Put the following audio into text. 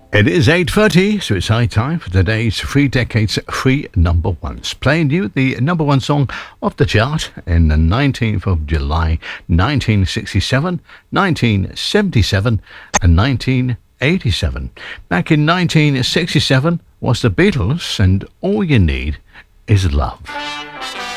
It is 8:30, so it's high time for today's 3 Decades 3 number ones. Playing you the number one song of the chart in the 19th of July, 1967, 1977, and 1987. Back in 1967 was the Beatles and All You Need Is Love.